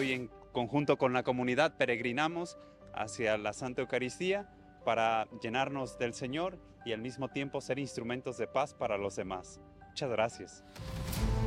hoy en conjunto con la comunidad peregrinamos hacia la Santa Eucaristía para llenarnos del Señor y al mismo tiempo ser instrumentos de paz para los demás. Muchas gracias.